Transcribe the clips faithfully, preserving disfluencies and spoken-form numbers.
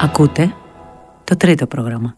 Ακούτε το τρίτο πρόγραμμα.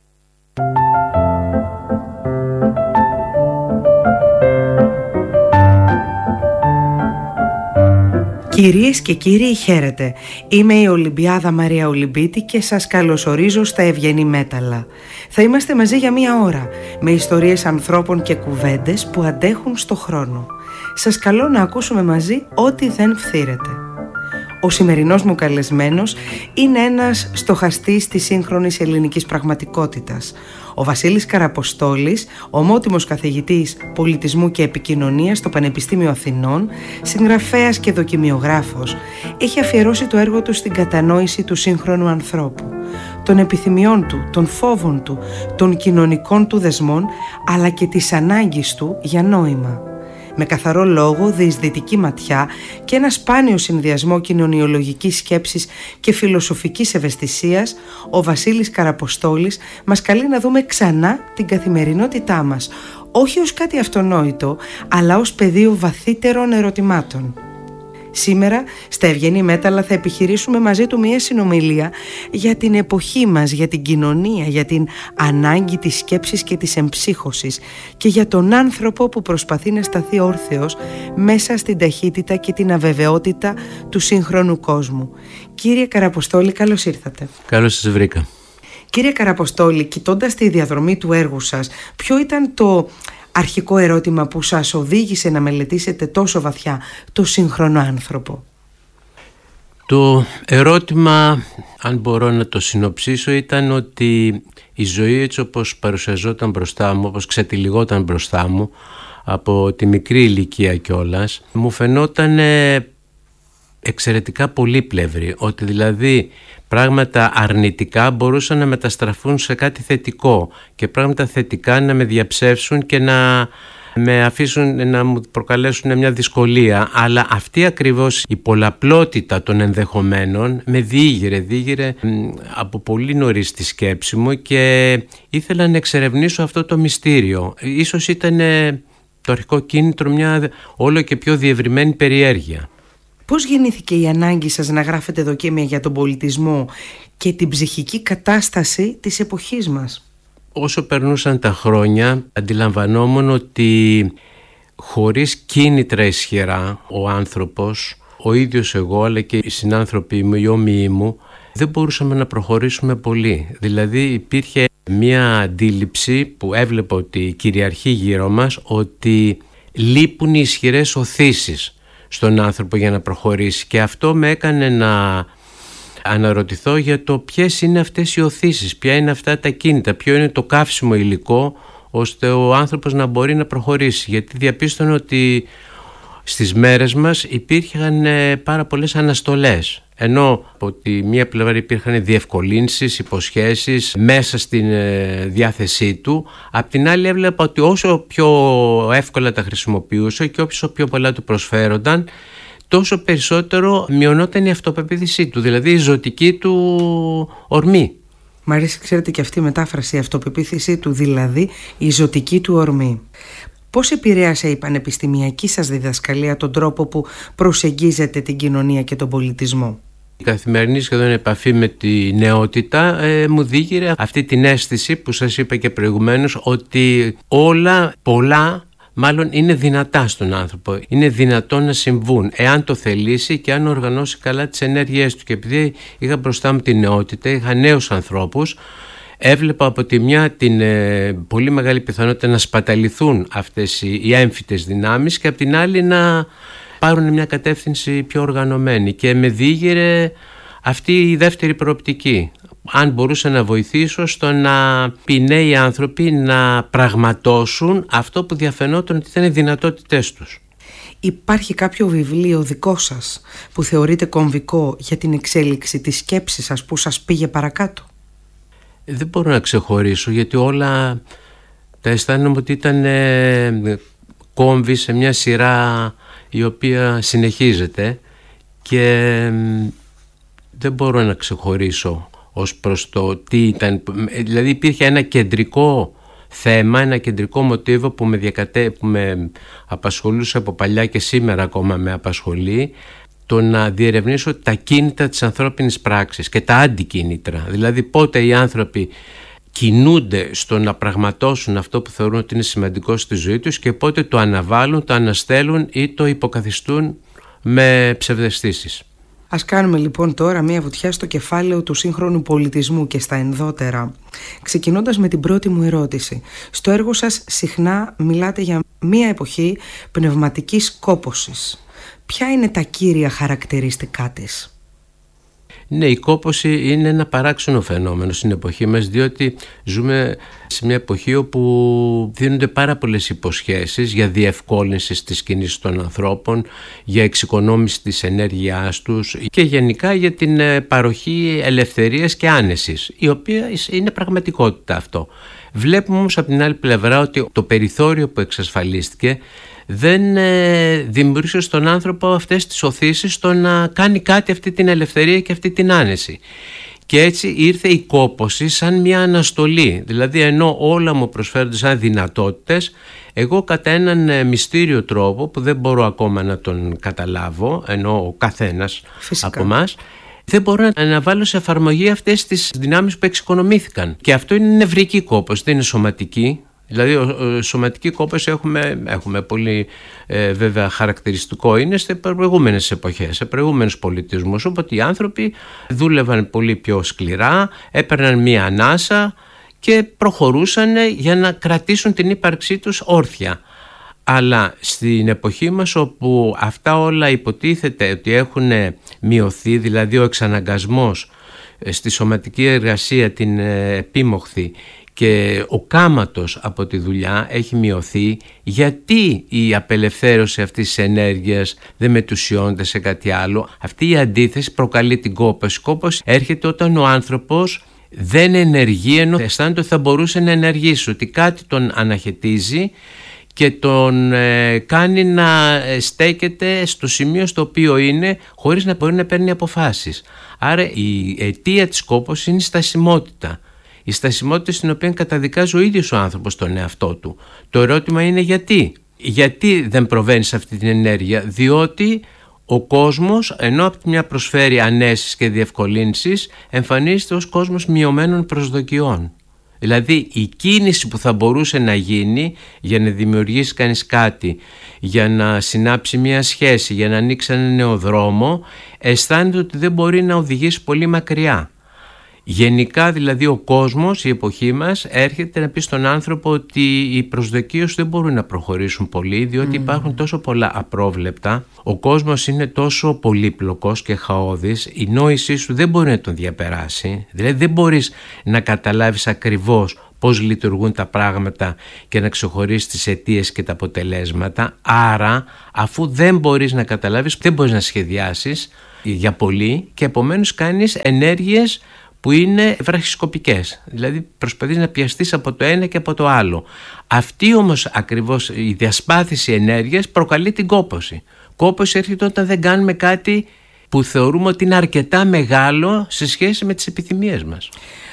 Κυρίες και κύριοι, χαίρετε. Είμαι η Ολυμπιάδα Μαρία Ολυμπίτη και σας καλωσορίζω στα Ευγενή Μέταλλα. Θα είμαστε μαζί για μία ώρα με ιστορίες ανθρώπων και κουβέντες που αντέχουν στο χρόνο. Σας καλώ να ακούσουμε μαζί ό,τι δεν φθήρεται. Ο σημερινός μου καλεσμένος είναι ένας στοχαστής της σύγχρονης ελληνικής πραγματικότητας. Ο Βασίλης Καραποστόλης, ομότιμος καθηγητής πολιτισμού και επικοινωνίας στο Πανεπιστήμιο Αθηνών, συγγραφέας και δοκιμιογράφος, έχει αφιερώσει το έργο του στην κατανόηση του σύγχρονου ανθρώπου, των επιθυμιών του, των φόβων του, των κοινωνικών του δεσμών, αλλά και της ανάγκης του για νόημα. Με καθαρό λόγο, διεισδυτική ματιά και ένα σπάνιο συνδυασμό κοινωνιολογικής σκέψης και φιλοσοφικής ευαισθησίας, ο Βασίλης Καραποστόλης μας καλεί να δούμε ξανά την καθημερινότητά μας, όχι ως κάτι αυτονόητο, αλλά ως πεδίο βαθύτερων ερωτημάτων. Σήμερα, στα Ευγενή Μέταλλα, θα επιχειρήσουμε μαζί του μια συνομιλία για την εποχή μας, για την κοινωνία, για την ανάγκη της σκέψης και της εμψύχωσης και για τον άνθρωπο που προσπαθεί να σταθεί όρθιος μέσα στην ταχύτητα και την αβεβαιότητα του σύγχρονου κόσμου. Κύριε Καραποστόλη, καλώς ήρθατε. Καλώς σας βρήκα. Κύριε Καραποστόλη, κοιτώντας τη διαδρομή του έργου σας, ποιο ήταν το αρχικό ερώτημα που σας οδήγησε να μελετήσετε τόσο βαθιά το σύγχρονο άνθρωπο? Το ερώτημα, αν μπορώ να το συνοψίσω, ήταν ότι η ζωή έτσι όπως παρουσιαζόταν μπροστά μου, όπως ξετυλιγόταν μπροστά μου από τη μικρή ηλικία κιόλας, μου φαινόταν εξαιρετικά πολύπλευρη, ότι δηλαδή πράγματα αρνητικά μπορούσαν να μεταστραφούν σε κάτι θετικό και πράγματα θετικά να με διαψεύσουν και να με αφήσουν να μου προκαλέσουν μια δυσκολία. Αλλά αυτή ακριβώς η πολλαπλότητα των ενδεχομένων με διήγηρε, διήγηρε από πολύ νωρίς τη σκέψη μου και ήθελα να εξερευνήσω αυτό το μυστήριο. Ίσως ήταν το αρχικό κίνητρο μια όλο και πιο διευρυμένη περιέργεια. Πώς γεννήθηκε η ανάγκη σας να γράφετε δοκίμια για τον πολιτισμό και την ψυχική κατάσταση της εποχής μας? Όσο περνούσαν τα χρόνια, αντιλαμβανόμουν ότι χωρίς κίνητρα ισχυρά ο άνθρωπος, ο ίδιος εγώ αλλά και οι συνάνθρωποι μου, οι όμοιοι μου, δεν μπορούσαμε να προχωρήσουμε πολύ. Δηλαδή υπήρχε μια αντίληψη που έβλεπα ότι κυριαρχεί γύρω μας, ότι λείπουν οι ισχυρές οθήσεις στον άνθρωπο για να προχωρήσει, και αυτό με έκανε να αναρωτηθώ για το ποιες είναι αυτές οι οθήσεις, ποια είναι αυτά τα κίνητα, ποιο είναι το καύσιμο υλικό ώστε ο άνθρωπος να μπορεί να προχωρήσει, γιατί διαπίστωνα ότι στις μέρες μας υπήρχαν πάρα πολλές αναστολές, ενώ από τη μία πλευρά υπήρχαν διευκολύνσεις, υποσχέσεις μέσα στην διάθεσή του, απ' την άλλη έβλεπα ότι όσο πιο εύκολα τα χρησιμοποιούσε και όσο πιο πολλά του προσφέρονταν, τόσο περισσότερο μειωνόταν η αυτοπεποίθησή του, δηλαδή η ζωτική του ορμή. Μ' αρέσει, ξέρετε, και αυτή η μετάφραση, η αυτοπεποίθησή του, δηλαδή η ζωτική του ορμή. Πώς επηρέασε η πανεπιστημιακή σας διδασκαλία τον τρόπο που προσεγγίζετε την κοινωνία και τον πολιτισμό? Η καθημερινή σχεδόν επαφή με τη νεότητα ε, μου δίγηρε αυτή την αίσθηση που σας είπα και προηγουμένως, ότι όλα, πολλά μάλλον είναι δυνατά στον άνθρωπο. Είναι δυνατόν να συμβούν εάν το θελήσει και αν οργανώσει καλά τις ενέργειές του. Και επειδή είχα μπροστά μου τη νεότητα, είχα νέους ανθρώπους, έβλεπα από τη μια την ε, πολύ μεγάλη πιθανότητα να σπαταληθούν αυτές οι, οι έμφυτες δυνάμεις και από την άλλη να πάρουν μια κατεύθυνση πιο οργανωμένη, και με διήγηρε αυτή η δεύτερη προοπτική. Αν μπορούσα να βοηθήσω στο να πει νέοι άνθρωποι να πραγματώσουν αυτό που διαφαινόταν ότι ήταν οι δυνατότητές τους. Υπάρχει κάποιο βιβλίο δικό σας που θεωρείτε κομβικό για την εξέλιξη της σκέψης σας, που σας πήγε παρακάτω? Δεν μπορώ να ξεχωρίσω, γιατί όλα τα αισθάνομαι ότι ήταν ε, κόμβοι σε μια σειρά η οποία συνεχίζεται, και ε, δεν μπορώ να ξεχωρίσω ως προς το τι ήταν. Δηλαδή υπήρχε ένα κεντρικό θέμα, ένα κεντρικό μοτίβο που με, διακατε... που με απασχολούσε από παλιά και σήμερα ακόμα με απασχολεί, το να διερευνήσω τα κίνητρα της ανθρώπινης πράξης και τα αντικίνητρα. Δηλαδή πότε οι άνθρωποι κινούνται στο να πραγματώσουν αυτό που θεωρούν ότι είναι σημαντικό στη ζωή τους και πότε το αναβάλουν, το αναστέλουν ή το υποκαθιστούν με ψευδαισθήσεις. Ας κάνουμε λοιπόν τώρα μία βουτιά στο κεφάλαιο του σύγχρονου πολιτισμού και στα ενδότερα, ξεκινώντας με την πρώτη μου ερώτηση. Στο έργο σας συχνά μιλάτε για μία εποχή πνευματικής κόπωσης. Ποια είναι τα κύρια χαρακτηριστικά της? Ναι, η κόπωση είναι ένα παράξενο φαινόμενο στην εποχή μας, διότι ζούμε σε μια εποχή όπου δίνονται πάρα πολλές υποσχέσεις για διευκόλυνση της κίνησης των ανθρώπων, για εξοικονόμηση της ενέργειάς τους και γενικά για την παροχή ελευθερίας και άνεσης, η οποία είναι πραγματικότητα αυτό. Βλέπουμε όμως από την άλλη πλευρά ότι το περιθώριο που εξασφαλίστηκε δεν ε, δημιούργησε στον άνθρωπο αυτές τις οθήσεις στο να κάνει κάτι, αυτή την ελευθερία και αυτή την άνεση. Και έτσι ήρθε η κόπωση σαν μια αναστολή. Δηλαδή ενώ όλα μου προσφέρονται σαν δυνατότητες, εγώ κατά έναν μυστήριο τρόπο που δεν μπορώ ακόμα να τον καταλάβω, ενώ ο καθένας Φυσικά. από εμάς, δεν μπορώ να βάλω σε εφαρμογή αυτές τις δυνάμεις που εξοικονομήθηκαν. Και αυτό είναι νευρική κόπωση, δεν είναι σωματική. Δηλαδή, ο, σωματική κόπωση έχουμε, έχουμε πολύ ε, βέβαια χαρακτηριστικό είναι σε προηγούμενες εποχές, σε προηγούμενους πολιτισμούς, οπότε οι άνθρωποι δούλευαν πολύ πιο σκληρά, έπαιρναν μία ανάσα και προχωρούσαν για να κρατήσουν την ύπαρξή τους όρθια. Αλλά στην εποχή μας όπου αυτά όλα υποτίθεται ότι έχουν μειωθεί, δηλαδή ο εξαναγκασμός στη σωματική εργασία την επίμοχθη και ο κάματος από τη δουλειά έχει μειωθεί, γιατί η απελευθέρωση αυτής της ενέργειας δεν μετουσιώνεται σε κάτι άλλο? Αυτή η αντίθεση προκαλεί την κόπωση. Η κόπωση έρχεται όταν ο άνθρωπος δεν ενεργεί ενώ αισθάνεται ότι θα μπορούσε να ενεργήσει, ότι κάτι τον αναχαιτίζει και τον ε, κάνει να στέκεται στο σημείο στο οποίο είναι χωρίς να μπορεί να παίρνει αποφάσεις. Άρα η αιτία της κόπωσης είναι η στασιμότητα. Η στασιμότητα στην οποία καταδικάζει ο ίδιος ο άνθρωπος τον εαυτό του. Το ερώτημα είναι γιατί. Γιατί δεν προβαίνει σε αυτή την ενέργεια? Διότι ο κόσμος, ενώ από τη μια προσφέρει ανέσεις και διευκολύνσεις, εμφανίζεται ως κόσμος μειωμένων προσδοκιών. Δηλαδή η κίνηση που θα μπορούσε να γίνει για να δημιουργήσει κανείς κάτι, για να συνάψει μια σχέση, για να ανοίξει ένα νέο δρόμο, αισθάνεται ότι δεν μπορεί να οδηγήσει πολύ μακριά. Γενικά δηλαδή ο κόσμος, η εποχή μας, έρχεται να πει στον άνθρωπο ότι οι προσδοκίες δεν μπορούν να προχωρήσουν πολύ, διότι mm. υπάρχουν τόσο πολλά απρόβλεπτα, ο κόσμος είναι τόσο πολύπλοκος και χαώδης, η νόησή σου δεν μπορεί να τον διαπεράσει, δηλαδή δεν μπορείς να καταλάβεις ακριβώς πώς λειτουργούν τα πράγματα και να ξεχωρίσεις τις αιτίες και τα αποτελέσματα. Άρα αφού δεν μπορείς να καταλάβεις, δεν μπορείς να σχεδιάσεις για πολύ και επομένως κάνεις ενέργειες που είναι βραχυσκοπικές, δηλαδή προσπαθείς να πιαστείς από το ένα και από το άλλο. Αυτή όμως ακριβώς η διασπάθηση ενέργειας προκαλεί την κόπωση. Κόπωση έρχεται όταν δεν κάνουμε κάτι που θεωρούμε ότι είναι αρκετά μεγάλο σε σχέση με τις επιθυμίες μας.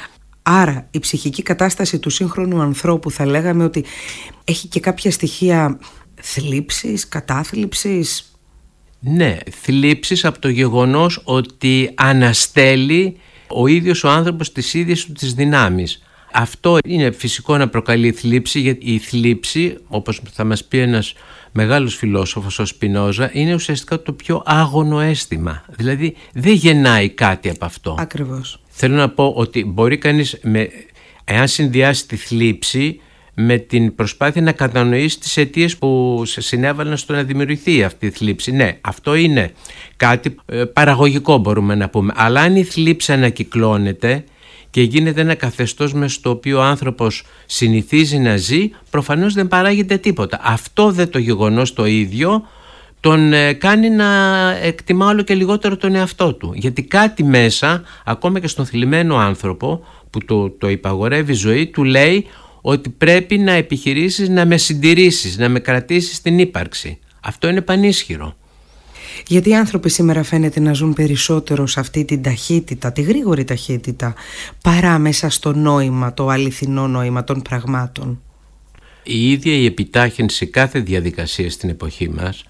Άρα η ψυχική κατάσταση του σύγχρονου ανθρώπου θα λέγαμε ότι έχει και κάποια στοιχεία θλίψης, κατάθλιψης. Ναι, θλίψης από το γεγονός ότι αναστέλει ο ίδιος ο άνθρωπος τις ίδιες του τις δυνάμεις. Αυτό είναι φυσικό να προκαλεί θλίψη, γιατί η θλίψη, όπως θα μας πει ένας μεγάλος φιλόσοφος ο Σπινόζα, είναι ουσιαστικά το πιο άγωνο αίσθημα. Δηλαδή δεν γεννάει κάτι από αυτό. Ακριβώς. Θέλω να πω ότι μπορεί κανείς, με, εάν συνδυάσει τη θλίψη με την προσπάθεια να κατανοήσει τις αιτίες που συνέβαλαν στο να δημιουργηθεί αυτή η θλίψη. Ναι, αυτό είναι κάτι ε, παραγωγικό μπορούμε να πούμε. Αλλά αν η θλίψη ανακυκλώνεται και γίνεται ένα καθεστώς μες στο οποίο ο άνθρωπος συνηθίζει να ζει, προφανώς δεν παράγεται τίποτα. Αυτό δεν το γεγονός το ίδιο τον ε, κάνει να εκτιμά όλο και λιγότερο τον εαυτό του. Γιατί κάτι μέσα, ακόμα και στον θλιμμένο άνθρωπο που το, το υπαγορεύει η ζωή, του λέει ότι πρέπει να επιχειρήσεις να με συντηρήσεις, να με κρατήσεις στην ύπαρξη. Αυτό είναι πανίσχυρο. Γιατί οι άνθρωποι σήμερα φαίνεται να ζουν περισσότερο σε αυτή την ταχύτητα, τη γρήγορη ταχύτητα, παρά μέσα στο νόημα, το αληθινό νόημα των πραγμάτων. Η ίδια η επιτάχυνση κάθε διαδικασία στην εποχή μας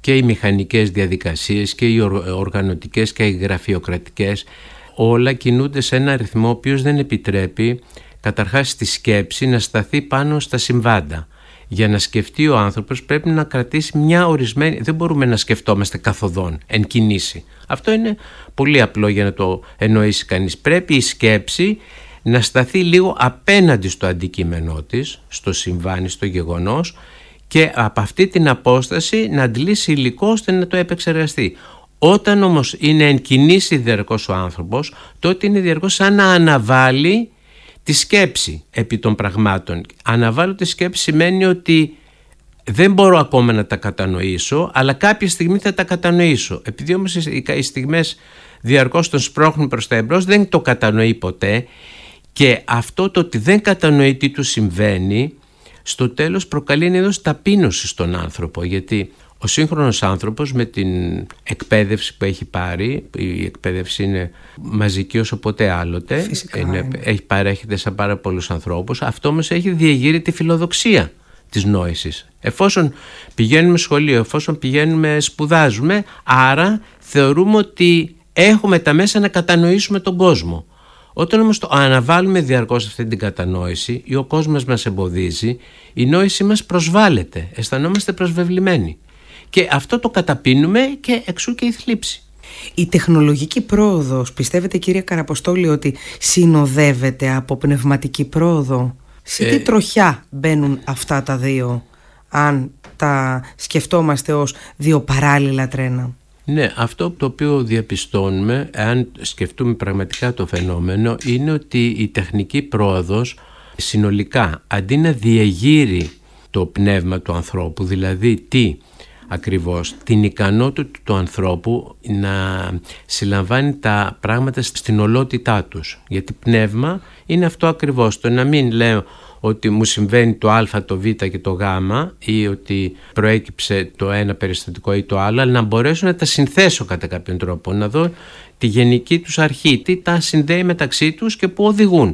και οι μηχανικές διαδικασίες και οι οργανωτικές και οι γραφειοκρατικές, όλα κινούνται σε ένα ρυθμό ο οποίος δεν επιτρέπει καταρχάς στη σκέψη να σταθεί πάνω στα συμβάντα. Για να σκεφτεί ο άνθρωπος πρέπει να κρατήσει μια ορισμένη... Δεν μπορούμε να σκεφτόμαστε καθοδόν, εν κινήσει. Αυτό είναι πολύ απλό για να το εννοήσει κανείς. Πρέπει η σκέψη να σταθεί λίγο απέναντι στο αντικείμενό της, στο συμβάν, στο γεγονός, και από αυτή την απόσταση να αντλήσει υλικό ώστε να το επεξεργαστεί. Όταν όμως είναι εν κινήσει διαρκώς ο άνθρωπος, τότε είναι διαρκώς σαν να αναβάλει τη σκέψη επί των πραγμάτων. Αναβάλω τη σκέψη σημαίνει ότι δεν μπορώ ακόμα να τα κατανοήσω, αλλά κάποια στιγμή θα τα κατανοήσω. Επειδή όμως οι στιγμές διαρκώς τον σπρώχνουν προς τα εμπρός, δεν το κατανοεί ποτέ, και αυτό το ότι δεν κατανοεί τι του συμβαίνει, στο τέλος προκαλεί ένα είδος ταπείνωση στον άνθρωπο, γιατί ο σύγχρονος άνθρωπος με την εκπαίδευση που έχει πάρει, η εκπαίδευση είναι μαζική όσο ποτέ άλλοτε, είναι, έχει παρέχεται σε πάρα πολλούς ανθρώπους, αυτό όμως έχει διεγείρει τη φιλοδοξία της νόησης. Εφόσον πηγαίνουμε σχολείο, εφόσον πηγαίνουμε σπουδάζουμε, άρα θεωρούμε ότι έχουμε τα μέσα να κατανοήσουμε τον κόσμο. Όταν όμως το αναβάλουμε διαρκώς αυτή την κατανόηση ή ο κόσμος μας εμποδίζει, η νόησή μας προσβάλλεται, αισθανόμαστε προσβεβλημένοι. Και αυτό το καταπίνουμε και εξού και η θλίψη. Η τεχνολογική πρόοδος, πιστεύετε κύριε Καραποστόλη ότι συνοδεύεται από πνευματική πρόοδο? Σε τι ε... τροχιά μπαίνουν αυτά τα δύο, αν τα σκεφτόμαστε ως δύο παράλληλα τρένα? Ναι, αυτό το οποίο διαπιστώνουμε, αν σκεφτούμε πραγματικά το φαινόμενο, είναι ότι η τεχνική πρόοδος συνολικά, αντί να διεγείρει το πνεύμα του ανθρώπου, δηλαδή τι ακριβώς, την ικανότητα του ανθρώπου να συλλαμβάνει τα πράγματα στην ολότητά τους. Γιατί πνεύμα είναι αυτό ακριβώς, το να μην λέω ότι μου συμβαίνει το α, το β και το γ, ή ότι προέκυψε το ένα περιστατικό ή το άλλο, αλλά να μπορέσω να τα συνθέσω κατά κάποιον τρόπο, να δω τη γενική τους αρχή, τι τα συνδέει μεταξύ τους και πού οδηγούν.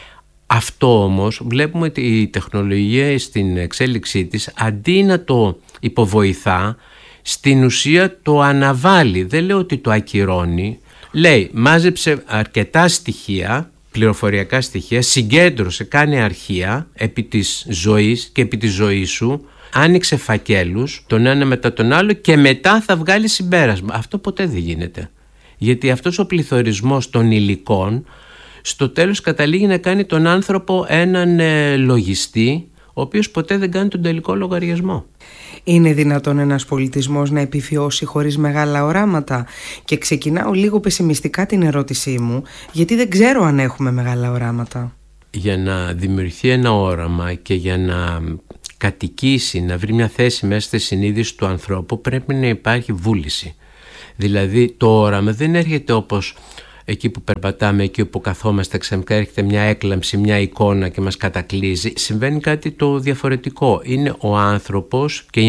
Αυτό όμως βλέπουμε ότι η τεχνολογία στην εξέλιξή της, αντί να το υποβοηθά, στην ουσία το αναβάλει. Δεν λέω ότι το ακυρώνει, λέει μάζεψε αρκετά στοιχεία, πληροφοριακά στοιχεία, συγκέντρωσε, κάνει αρχεία επί της ζωής και επί της ζωής σου, άνοιξε φακέλους τον ένα μετά τον άλλο και μετά θα βγάλει συμπέρασμα. Αυτό ποτέ δεν γίνεται, γιατί αυτός ο πληθωρισμός των υλικών στο τέλος καταλήγει να κάνει τον άνθρωπο έναν ε, λογιστή, ο οποίος ποτέ δεν κάνει τον τελικό λογαριασμό. Είναι δυνατόν ένας πολιτισμός να επιβιώσει χωρίς μεγάλα οράματα? Και ξεκινάω λίγο πεσημιστικά την ερώτησή μου, γιατί δεν ξέρω αν έχουμε μεγάλα οράματα. Για να δημιουργηθεί ένα όραμα και για να κατοικήσει, να βρει μια θέση μέσα στη συνείδηση του ανθρώπου, πρέπει να υπάρχει βούληση. Δηλαδή το όραμα δεν έρχεται όπως εκεί που περπατάμε, εκεί που καθόμαστε, ξαφνικά έρχεται μια έκλαμψη, μια εικόνα και μας κατακλείζει. Συμβαίνει κάτι το διαφορετικό. Είναι ο άνθρωπος και